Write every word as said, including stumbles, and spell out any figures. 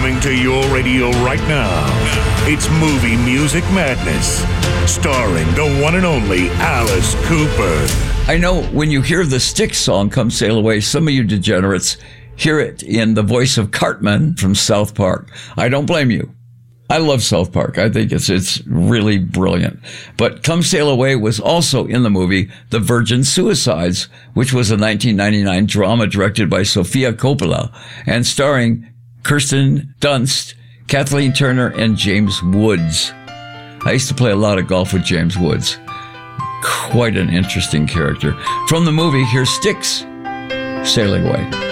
Coming to your radio right now, it's Movie Music Madness, starring the one and only Alice Cooper. I know when you hear the Styx song, Come Sail Away, some of you degenerates hear it in the voice of Cartman from South Park. I don't blame you. I love South Park. I think it's it's really brilliant. But Come Sail Away was also in the movie The Virgin Suicides, which was a nineteen ninety-nine drama directed by Sofia Coppola and starring Kirsten Dunst, Kathleen Turner, and James Woods. I used to play a lot of golf with James Woods. Quite an interesting character. From the movie, here's Styx, Sailing Away.